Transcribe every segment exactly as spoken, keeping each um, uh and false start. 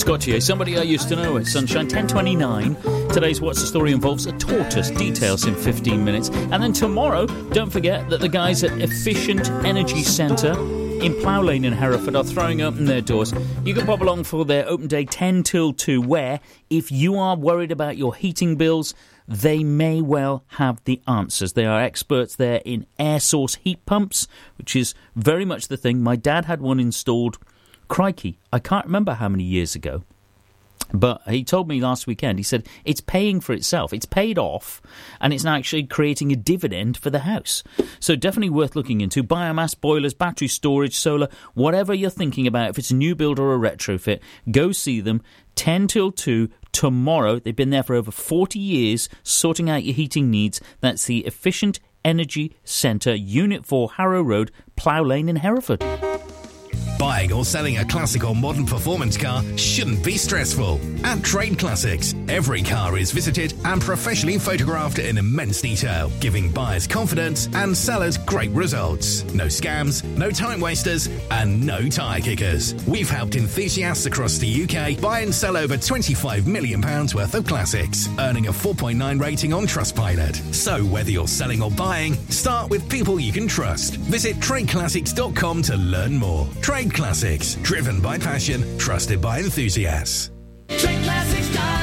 Scott here. Somebody I used to know at Sunshine, ten twenty-nine. Today's What's the Story involves a tortoise. Details in fifteen minutes. And then tomorrow, don't forget that the guys at Efficient Energy Centre in Plough Lane in Hereford are throwing open their doors. You can pop along for their open day ten till two, where, if you are worried about your heating bills, they may well have the answers. They are experts there in air source heat pumps, which is very much the thing. My dad had one installed, crikey, I can't remember how many years ago. But he told me last weekend, he said, it's paying for itself. It's paid off, and it's now actually creating a dividend for the house. So definitely worth looking into. Biomass, boilers, battery storage, solar, whatever you're thinking about, if it's a new build or a retrofit, go see them. ten till two tomorrow. They've been there for over forty years, sorting out your heating needs. That's the Efficient Energy Centre, Unit four, Harrow Road, Plough Lane in Hereford. Buying or selling a classic or modern performance car shouldn't be stressful. At Trade Classics, every car is visited and professionally photographed in immense detail, giving buyers confidence and sellers great results. No scams, no time wasters, and no tyre kickers. We've helped enthusiasts across the U K buy and sell over twenty-five million pounds worth of classics, earning a four point nine rating on Trustpilot. So whether you're selling or buying, start with people you can trust. Visit trade classics dot com to learn more. Trade Classics, driven by passion, trusted by enthusiasts. trade classics dot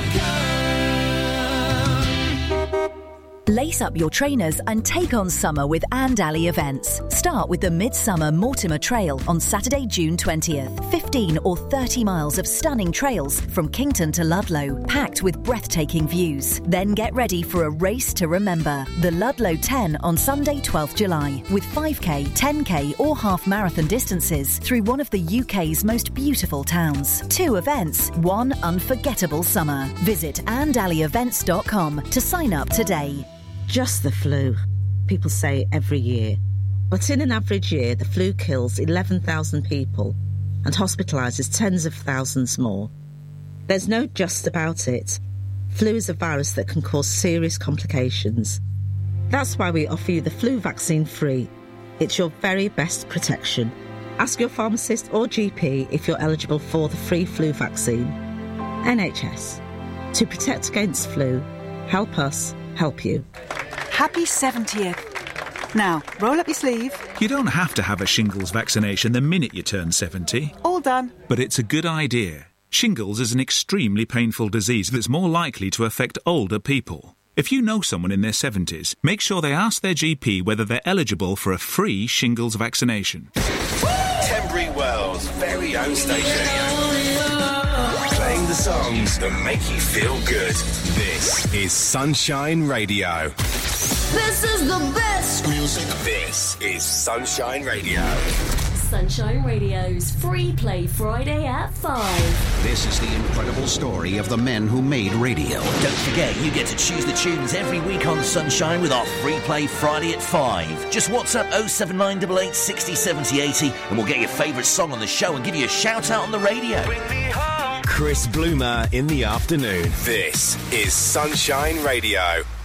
com. Lace up your trainers and take on summer with And Alley events. Start with the Midsummer Mortimer Trail on Saturday, June twentieth. fifteen or thirty miles of stunning trails from Kington to Ludlow, packed with breathtaking views. Then get ready for a race to remember. The Ludlow ten on Sunday, twelfth of July, with five K, ten K or half marathon distances through one of the U K's most beautiful towns. Two events, one unforgettable summer. Visit and alley events dot com to sign up today. Just the flu. People say it every year. But in an average year, the flu kills eleven thousand people and hospitalises tens of thousands more. There's no just about it. Flu is a virus that can cause serious complications. That's why we offer you the flu vaccine free. It's your very best protection. Ask your pharmacist or G P if you're eligible for the free flu vaccine. N H S. To protect against flu, help us help you. Happy seventieth. Now, roll up your sleeve. You don't have to have a shingles vaccination the minute you turn seventy. All done. But it's a good idea. Shingles is an extremely painful disease that's more likely to affect older people. If you know someone in their seventies, make sure they ask their G P whether they're eligible for a free shingles vaccination. Tenbury Wells' very own station. Playing the songs that make you feel good. This is Sunshine Radio. This is the best Music. This is Sunshine Radio. Sunshine Radio's Free Play Friday at five. This is the incredible story of the men who made radio. Don't forget, you get to choose the tunes every week on Sunshine with our Free Play Friday at five. Just WhatsApp oh seven nine eight eight six oh seven oh eight oh and we'll get your favourite song on the show and give you a shout out on the radio. Bring me home. Chris Bloomer in the afternoon. This is Sunshine Radio.